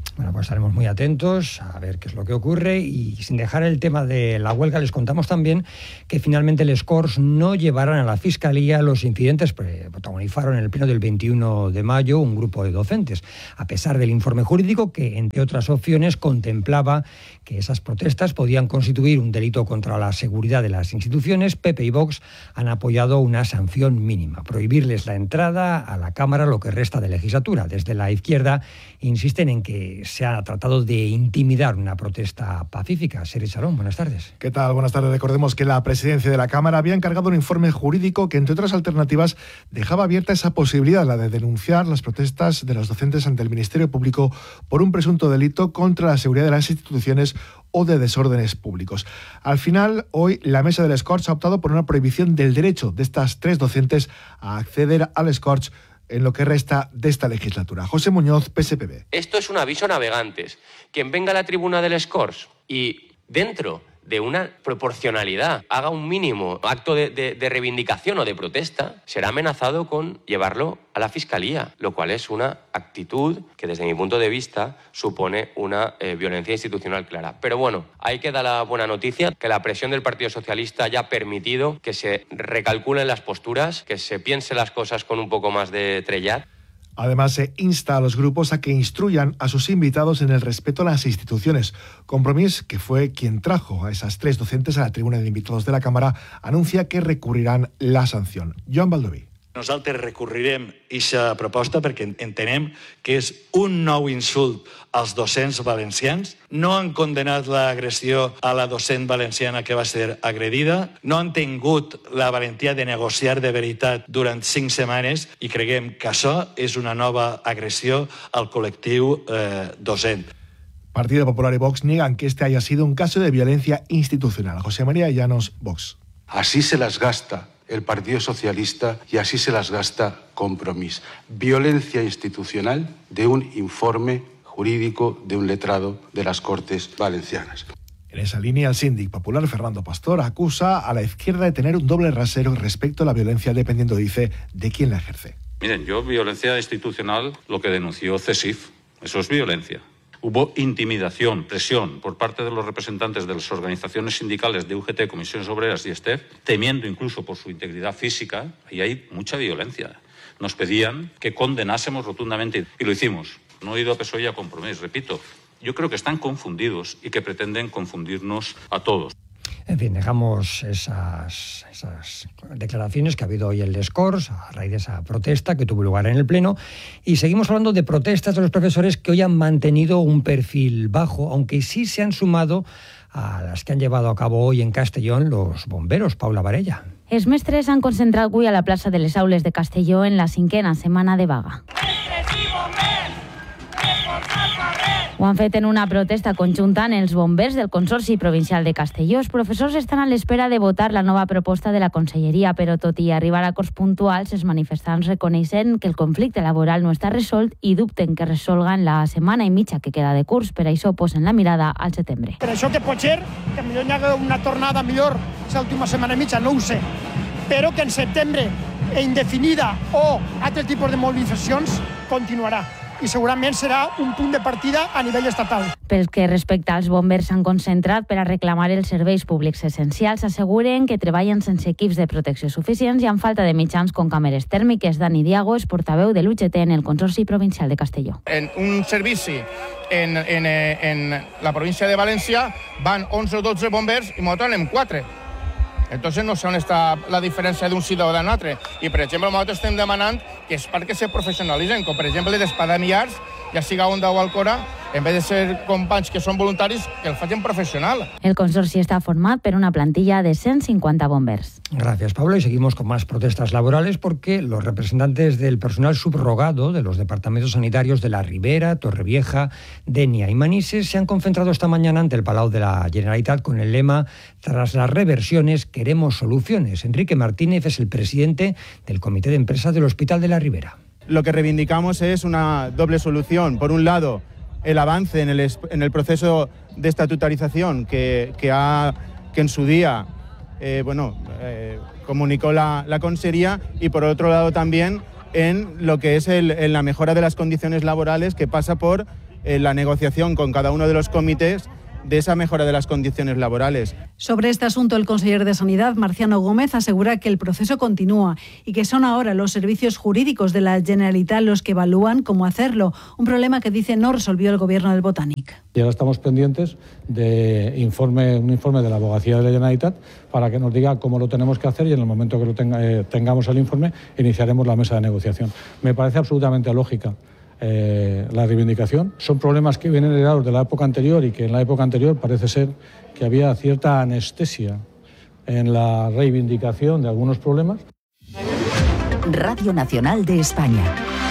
Bueno, pues estaremos muy atentos a ver qué es lo que ocurre y sin dejar el tema de la huelga les contamos también que finalmente les Corts no llevarán a la Fiscalía los incidentes que protagonizaron en el pleno del veintiuno de mayo un grupo de docentes, a pesar del informe jurídico que, entre otras opciones, contemplaba que esas protestas podían constituir un delito contra la seguridad de las instituciones. P P y Vox han apoyado una sanción mínima, prohibirles la entrada a la Cámara lo que resta de legislatura. Desde la izquierda insisten en que se ha tratado de intimidar una protesta pacífica. Seri Salón, buenas tardes. ¿Qué tal? Buenas tardes. Recordemos que la presidencia de la Cámara había encargado un informe jurídico que, entre otras alternativas, dejaba abierta esa posibilidad, la de denunciar las protestas de los docentes ante el Ministerio Público por un presunto delito contra la seguridad de las instituciones o de desórdenes públicos. Al final, hoy, la mesa del Corts ha optado por una prohibición del derecho de estas tres docentes a acceder al Corts en lo que resta de esta legislatura. José Muñoz, P S P B. Esto es un aviso a navegantes. Quien venga a la tribuna del Corts y dentro de una proporcionalidad haga un mínimo acto de, de, de reivindicación o de protesta, será amenazado con llevarlo a la Fiscalía, lo cual es una actitud que desde mi punto de vista supone una eh, violencia institucional clara. Pero bueno, ahí queda la buena noticia, que la presión del Partido Socialista haya permitido que se recalculen las posturas, que se piense las cosas con un poco más de trellat. Además, se insta a los grupos a que instruyan a sus invitados en el respeto a las instituciones. Compromís, que fue quien trajo a esas tres docentes a la tribuna de invitados de la Cámara, anuncia que recurrirán la sanción. Joan Baldoví. Nosaltres recorrirem aquesta proposta perquè entenem que és un nou insult als docents valencians. No han condenat l'agressió a la docent valenciana que va ser agredida. No han tingut la valentia de negociar de veritat durant cinc setmanes i creguem que això és una nova agressió al col·lectiu eh, docent. Partido Popular y Vox niegan que este haya sido un caso de violencia institucional. José María Llanos, Vox. Así se las gasta el Partido Socialista y así se las gasta Compromís. Violencia institucional de un informe jurídico de un letrado de las Cortes Valencianas. En esa línea, el síndic popular Fernando Pastor acusa a la izquierda de tener un doble rasero respecto a la violencia, dependiendo, dice, de quién la ejerce. Miren, yo violencia institucional, lo que denunció CESIF, eso es violencia. Hubo intimidación, presión por parte de los representantes de las organizaciones sindicales de U G T, Comisiones Obreras y STEF, temiendo incluso por su integridad física, y hay mucha violencia. Nos pedían que condenásemos rotundamente y lo hicimos. No he ido a P S O E y a Compromís, repito. Yo creo que están confundidos y que pretenden confundirnos a todos. En fin, dejamos esas, esas declaraciones que ha habido hoy en Les Corts a raíz de esa protesta que tuvo lugar en el Pleno y seguimos hablando de protestas de los profesores que hoy han mantenido un perfil bajo, aunque sí se han sumado a las que han llevado a cabo hoy en Castellón los bomberos. Paula Varella. Els mestres han concentrat avui a la plaça de les Aules de Castelló en la cinquena setmana de vaga. Ho han fet en una protesta conjunta en els bombers del Consorci Provincial de Castelló. Els professors estan a l'espera de votar la nova proposta de la Conselleria, però tot i arribar a acords puntuals, els manifestants reconeixen que el conflicte laboral no està resolt i dubten que resolga en la setmana i mitja que queda de curs. Per això posen la mirada al setembre. Per això que pot ser que millor hi hagi una tornada millor l'última setmana i mitja, no ho sé, però que en setembre indefinida o altres tipus de mobilitzacions continuarà. I segurament serà un punt de partida a nivell estatal. Pel que respecta als bombers, s'han concentrat per a reclamar els serveis públics essencials. Asseguren que treballen sense equips de protecció suficients i amb falta de mitjans com càmeres tèrmiques. Dani Diago és portaveu de l'U G T en el Consorci Provincial de Castelló. En un servici en, en, en la província de València van onze o dotze bombers i nosaltres anem quatre. Entonces no sé on està la diferència d'un ciutadà a un altre. I, per exemple, nosaltres estem demanant que és perquè se professionalitzen, com per exemple d'espadanyars, ja siga Onda o Alcora, en vez de ser companys que són voluntaris, que el facin professional. El consorci està format per una plantilla de cent cincuenta bombers. Gracias, Pablo. Y seguimos con más protestas laborales porque los representantes del personal subrogado de los departamentos sanitarios de La Ribera, Torrevieja, Denia y Manises se han concentrado esta mañana ante el Palau de la Generalitat con el lema «Tras las reversiones queremos soluciones». Enrique Martínez es el presidente del Comité de Empresa del Hospital de La Ribera. Lo que reivindicamos es una doble solución. Por un lado, el avance en el, en el proceso de estatutarización que, que, ha, que en su día eh, bueno, eh, comunicó la, la Consejería, y por otro lado también en lo que es el, en la mejora de las condiciones laborales, que pasa por en la negociación con cada uno de los comités de esa mejora de las condiciones laborales. Sobre este asunto, el consejero de Sanidad, Marciano Gómez, asegura que el proceso continúa y que son ahora los servicios jurídicos de la Generalitat los que evalúan cómo hacerlo, un problema que dice no resolvió el gobierno del Botànic. Y ahora estamos pendientes de informe, un informe de la Abogacía de la Generalitat para que nos diga cómo lo tenemos que hacer y en el momento que lo tenga, eh, tengamos el informe iniciaremos la mesa de negociación. Me parece absolutamente lógica Eh, la reivindicación. Son problemas que vienen heredados de la época anterior y que en la época anterior parece ser que había cierta anestesia en la reivindicación de algunos problemas. Radio Nacional de España.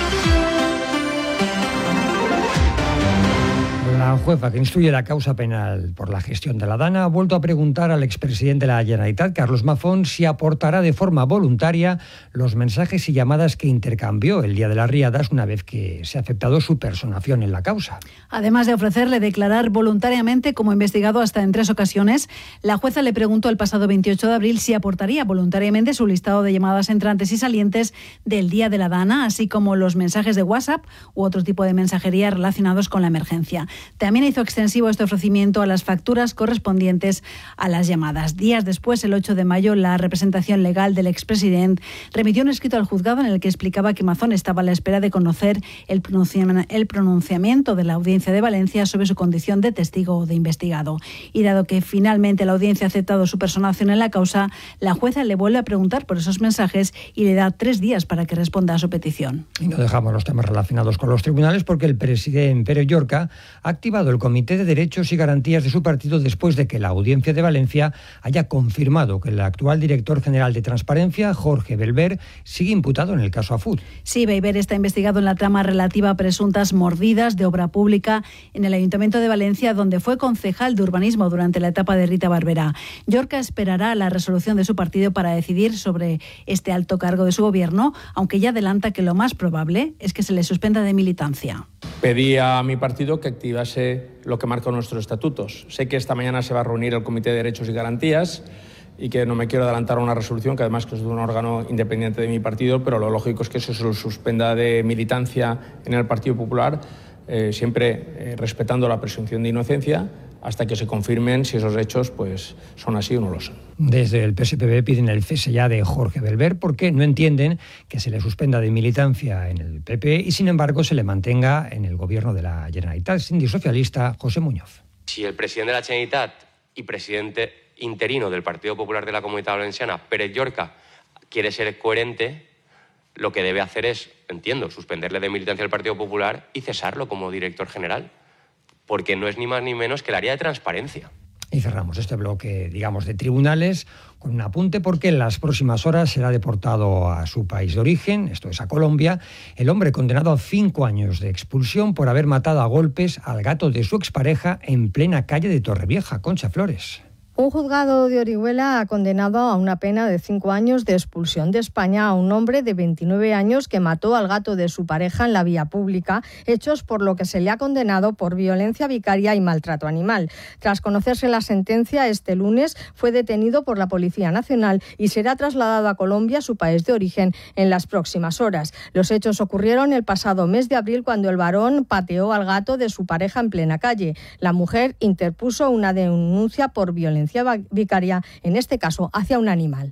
La jueza que instruye la causa penal por la gestión de la Dana ha vuelto a preguntar al expresidente de la Generalitat, Carlos Mazón, si aportará de forma voluntaria los mensajes y llamadas que intercambió el día de las riadas una vez que se ha aceptado su personación en la causa. Además de ofrecerle declarar voluntariamente como investigado hasta en tres ocasiones, la jueza le preguntó el pasado veintiocho de abril si aportaría voluntariamente su listado de llamadas entrantes y salientes del día de la Dana, así como los mensajes de WhatsApp u otro tipo de mensajería relacionados con la emergencia. También hizo extensivo este ofrecimiento a las facturas correspondientes a las llamadas. Días después, el ocho de mayo, la representación legal del expresidente remitió un escrito al juzgado en el que explicaba que Mazón estaba a la espera de conocer el pronunciamiento de la Audiencia de Valencia sobre su condición de testigo o de investigado. Y dado que finalmente la audiencia ha aceptado su personación en la causa, la jueza le vuelve a preguntar por esos mensajes y le da tres días para que responda a su petición. Y no dejamos los temas relacionados con los tribunales porque el presidente Pere Llorca ha activado el Comité de Derechos y Garantías de su partido después de que la Audiencia de Valencia haya confirmado que el actual director general de Transparencia, Jorge Belver, sigue imputado en el caso Afut. Sí, Belver está investigado en la trama relativa a presuntas mordidas de obra pública en el Ayuntamiento de Valencia, donde fue concejal de urbanismo durante la etapa de Rita Barberá. Llorca esperará la resolución de su partido para decidir sobre este alto cargo de su gobierno, aunque ya adelanta que lo más probable es que se le suspenda de militancia. Pedí a mi partido que activase lo que marcan nuestros estatutos. Sé que esta mañana se va a reunir el Comité de Derechos y Garantías y que no me quiero adelantar a una resolución, que además que es de un órgano independiente de mi partido, pero lo lógico es que eso se lo suspenda de militancia en el Partido Popular, eh, siempre eh, respetando la presunción de inocencia, hasta que se confirmen si esos hechos pues, son así o no lo son. Desde el P S P B piden el cese ya de Jorge Belver porque no entienden que se le suspenda de militancia en el P P y sin embargo se le mantenga en el gobierno de la Generalitat. Sindicato Socialista, José Muñoz. Si el presidente de la Generalitat y presidente interino del Partido Popular de la Comunidad Valenciana, Pérez Llorca, quiere ser coherente, lo que debe hacer es, entiendo, suspenderle de militancia al Partido Popular y cesarlo como director general, porque no es ni más ni menos que el área de transparencia. Y cerramos este bloque, digamos, de tribunales con un apunte porque en las próximas horas será deportado a su país de origen, esto es a Colombia, el hombre condenado a cinco años de expulsión por haber matado a golpes al gato de su expareja en plena calle de Torrevieja. Concha Flores. Un juzgado de Orihuela ha condenado a una pena de cinco años de expulsión de España a un hombre de veintinueve años que mató al gato de su pareja en la vía pública, hechos por lo que se le ha condenado por violencia vicaria y maltrato animal. Tras conocerse la sentencia, este lunes fue detenido por la Policía Nacional y será trasladado a Colombia, su país de origen, en las próximas horas. Los hechos ocurrieron el pasado mes de abril cuando el varón pateó al gato de su pareja en plena calle. La mujer interpuso una denuncia por violencia vicaria, en este caso hacia un animal.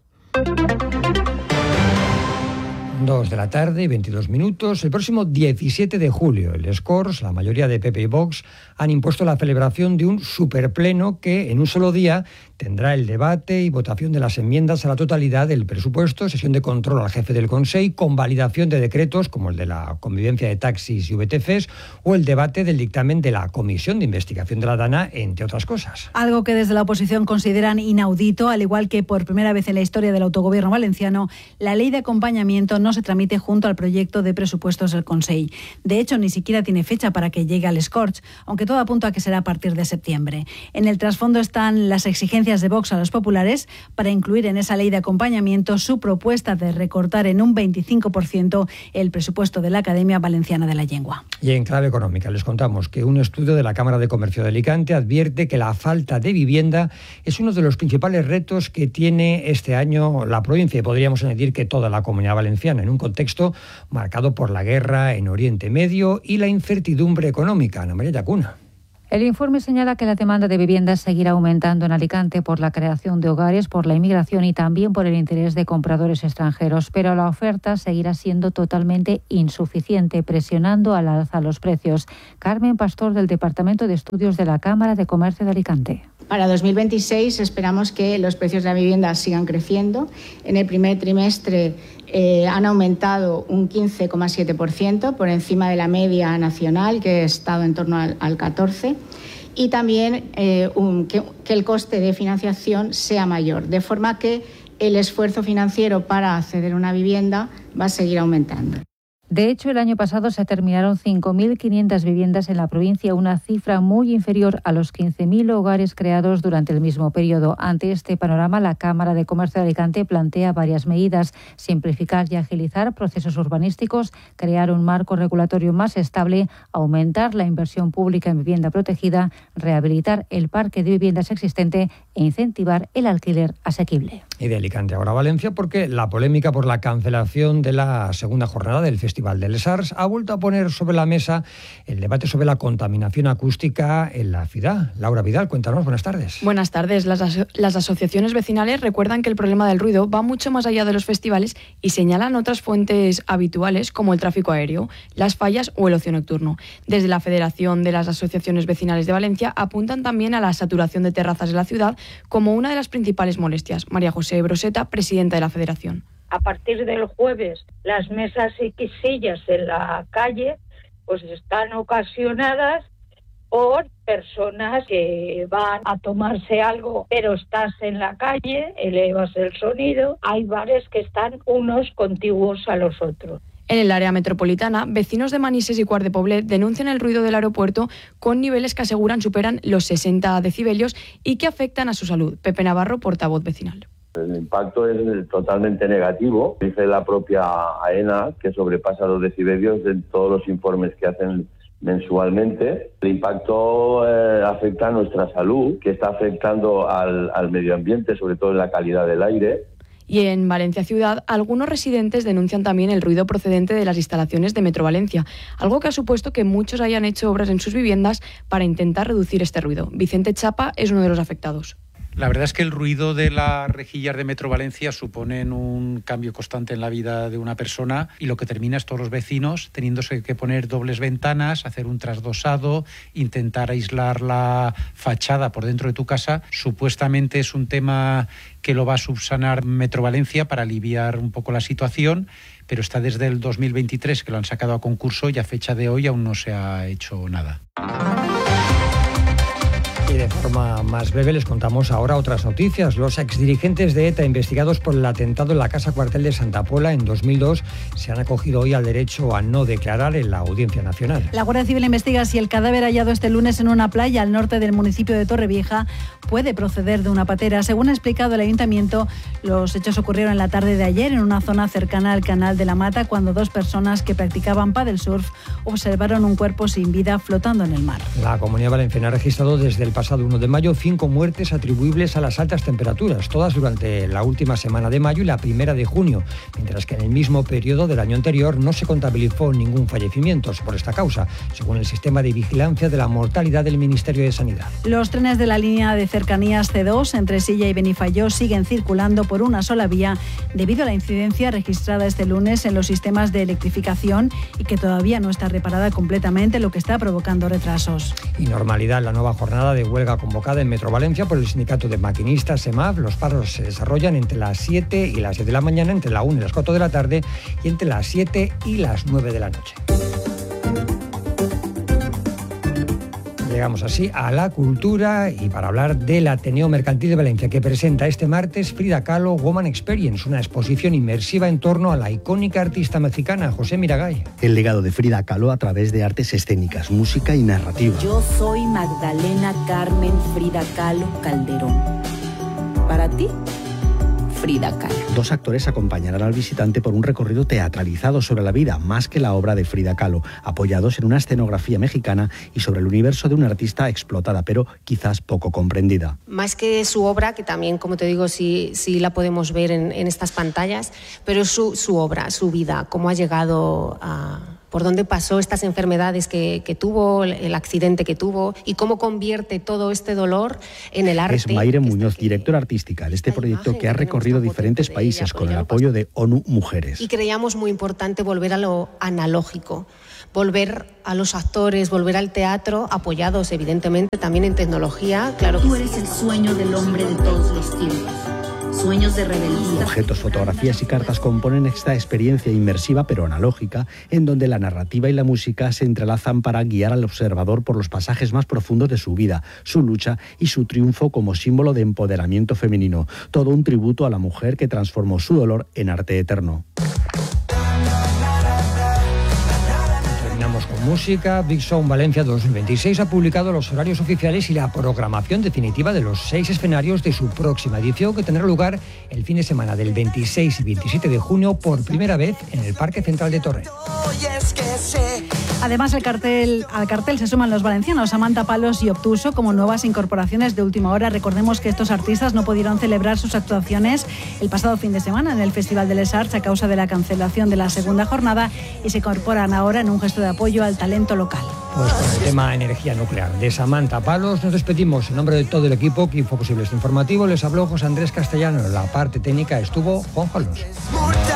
Dos de la tarde, veintidós minutos. El próximo diecisiete de julio, el Scors, la mayoría de P P y Vox, han impuesto la celebración de un superpleno que en un solo día tendrá el debate y votación de las enmiendas a la totalidad del presupuesto, sesión de control al jefe del Consell, convalidación de decretos como el de la convivencia de taxis y V T Cs o el debate del dictamen de la Comisión de Investigación de la Dana, entre otras cosas. Algo que desde la oposición consideran inaudito, al igual que por primera vez en la historia del autogobierno valenciano, la ley de acompañamiento no se tramite junto al proyecto de presupuestos del Consell. De hecho, ni siquiera tiene fecha para que llegue al Scorch, aunque todo apunta a que será a partir de septiembre. En el trasfondo están las exigencias de Vox a los populares para incluir en esa ley de acompañamiento su propuesta de recortar en un veinticinco por ciento el presupuesto de la Academia Valenciana de la Lengua. Y en clave económica les contamos que un estudio de la Cámara de Comercio de Alicante advierte que la falta de vivienda es uno de los principales retos que tiene este año la provincia y podríamos añadir que toda la Comunidad Valenciana. mañana, en un contexto marcado por la guerra en Oriente Medio y la incertidumbre económica. Ana María Llacuna. El informe señala que la demanda de viviendas seguirá aumentando en Alicante por la creación de hogares, por la inmigración y también por el interés de compradores extranjeros, pero la oferta seguirá siendo totalmente insuficiente, presionando al alza los precios. Carmen Pastor, del Departamento de Estudios de la Cámara de Comercio de Alicante. Para dos mil veintiséis esperamos que los precios de la vivienda sigan creciendo. En el primer trimestre eh, han aumentado un quince coma siete por ciento, por encima de la media nacional, que ha estado en torno al, al catorce por ciento. Y también eh, un, que, que el coste de financiación sea mayor, de forma que el esfuerzo financiero para acceder a una vivienda va a seguir aumentando. De hecho, el año pasado se terminaron cinco mil quinientas viviendas en la provincia, una cifra muy inferior a los quince mil hogares creados durante el mismo periodo. Ante este panorama, la Cámara de Comercio de Alicante plantea varias medidas: simplificar y agilizar procesos urbanísticos, crear un marco regulatorio más estable, aumentar la inversión pública en vivienda protegida, rehabilitar el parque de viviendas existente e incentivar el alquiler asequible. Y de Alicante ahora a Valencia, porque la polémica por la cancelación de la segunda jornada del Festival de Les Arts ha vuelto a poner sobre la mesa el debate sobre la contaminación acústica en la ciudad. Laura Vidal, cuéntanos, buenas tardes. Buenas tardes. Las, aso- las asociaciones vecinales recuerdan que el problema del ruido va mucho más allá de los festivales y señalan otras fuentes habituales como el tráfico aéreo, las fallas o el ocio nocturno. Desde la Federación de las Asociaciones Vecinales de Valencia apuntan también a la saturación de terrazas de la ciudad como una de las principales molestias. María José Broseta, presidenta de la Federación. A partir del jueves, las mesas y sillas en la calle pues están ocasionadas por personas que van a tomarse algo, pero estás en la calle, elevas el sonido. Hay bares que están unos contiguos a los otros. En el área metropolitana, vecinos de Manises y Quart de Poblet denuncian el ruido del aeropuerto con niveles que aseguran superan los sesenta decibelios y que afectan a su salud. Pepe Navarro, portavoz vecinal. El impacto es totalmente negativo. Dice la propia AENA que sobrepasa los decibelios en todos los informes que hacen mensualmente. El impacto eh, afecta a nuestra salud, que está afectando al, al medio ambiente, sobre todo en la calidad del aire. Y en Valencia Ciudad, algunos residentes denuncian también el ruido procedente de las instalaciones de Metro Valencia, algo que ha supuesto que muchos hayan hecho obras en sus viviendas para intentar reducir este ruido. Vicente Chapa es uno de los afectados. La verdad es que el ruido de las rejillas de Metro Valencia suponen un cambio constante en la vida de una persona y lo que termina es todos los vecinos teniéndose que poner dobles ventanas, hacer un trasdosado, intentar aislar la fachada por dentro de tu casa. Supuestamente es un tema que lo va a subsanar Metro Valencia para aliviar un poco la situación, pero está desde el dos mil veintitrés que lo han sacado a concurso y a fecha de hoy aún no se ha hecho nada. Y de forma más breve les contamos ahora otras noticias. Los exdirigentes de ETA investigados por el atentado en la Casa Cuartel de Santa Pola en dos mil dos se han acogido hoy al derecho a no declarar en la Audiencia Nacional. La Guardia Civil investiga si el cadáver hallado este lunes en una playa al norte del municipio de Torrevieja puede proceder de una patera. Según ha explicado el Ayuntamiento, los hechos ocurrieron en la tarde de ayer en una zona cercana al Canal de la Mata, cuando dos personas que practicaban paddle surf observaron un cuerpo sin vida flotando en el mar. La Comunidad Valenciana ha registrado desde el pasado uno de mayo cinco muertes atribuibles a las altas temperaturas, todas durante la última semana de mayo y la primera de junio, mientras que en el mismo periodo del año anterior no se contabilizó ningún fallecimiento por esta causa, según el sistema de vigilancia de la mortalidad del Ministerio de Sanidad. Los trenes de la línea de cercanías C dos entre Silla y Benifayó siguen circulando por una sola vía debido a la incidencia registrada este lunes en los sistemas de electrificación y que todavía no está reparada completamente, lo que está provocando retrasos. Y normalidad en la nueva jornada de huelga convocada en Metro Valencia por el sindicato de maquinistas SEMAF. Los paros se desarrollan entre las siete y las diez de la mañana, entre la una y las cuatro de la tarde y entre las siete y las nueve de la noche. Llegamos así a la cultura y para hablar del Ateneo Mercantil de Valencia, que presenta este martes Frida Kahlo Woman Experience, una exposición inmersiva en torno a la icónica artista mexicana José Miragay. El legado de Frida Kahlo a través de artes escénicas, música y narrativa. Yo soy Magdalena Carmen Frida Kahlo Calderón. Para ti, Frida Kahlo. Dos actores acompañarán al visitante por un recorrido teatralizado sobre la vida, más que la obra de Frida Kahlo, apoyados en una escenografía mexicana y sobre el universo de una artista explotada, pero quizás poco comprendida. Más que su obra, que también, como te digo, sí, sí la podemos ver en, en estas pantallas, pero su, su obra, su vida, cómo ha llegado a... por dónde pasó estas enfermedades que, que tuvo, el accidente que tuvo y cómo convierte todo este dolor en el arte. Es Mayre Muñoz, directora artística de este proyecto que ha recorrido diferentes países con el apoyo de ONU Mujeres. Y creíamos muy importante volver a lo analógico, volver a los actores, volver al teatro, apoyados evidentemente también en tecnología. Claro que tú eres el sueño del hombre de todos los tiempos. Sueños de rebeldía. Objetos, fotografías y cartas componen esta experiencia inmersiva pero analógica, en donde la narrativa y la música se entrelazan para guiar al observador por los pasajes más profundos de su vida, su lucha y su triunfo como símbolo de empoderamiento femenino. Todo un tributo a la mujer que transformó su dolor en arte eterno. Con música, Big Sound Valencia dos mil veintiséis ha publicado los horarios oficiales y la programación definitiva de los seis escenarios de su próxima edición, que tendrá lugar el fin de semana del veintiséis y veintisiete de junio por primera vez en el Parque Central de Torre. Además, el cartel, al cartel se suman los valencianos Samantha Palos y Obtuso como nuevas incorporaciones de última hora. Recordemos que estos artistas no pudieron celebrar sus actuaciones el pasado fin de semana en el Festival de Les Arts a causa de la cancelación de la segunda jornada y se incorporan ahora en un gesto de apoyo al talento local. Pues con el tema energía nuclear de Samantha Palos nos despedimos. En nombre de todo el equipo que hizo posible este informativo, les habló José Andrés Castellano. En la parte técnica estuvo Juan Alonso.